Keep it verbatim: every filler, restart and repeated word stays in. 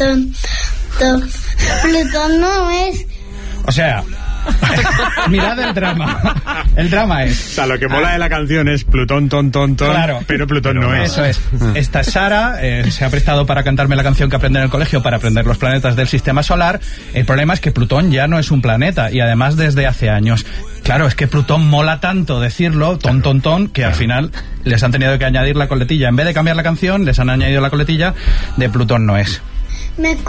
Plutón, to, Plutón no es. O sea, mirad el drama. El drama es... O sea, lo que mola de la canción es Plutón, ton, ton, ton, claro, pero Plutón pero no es. Eso es. Esta Sara eh, se ha prestado para cantarme la canción que aprende en el colegio para aprender los planetas del sistema solar. El problema es que Plutón ya no es un planeta, y además desde hace años. Claro, es que Plutón mola tanto decirlo, ton, ton, ton, que al final les han tenido que añadir la coletilla. En vez de cambiar la canción, les han añadido la coletilla de Plutón no es. Me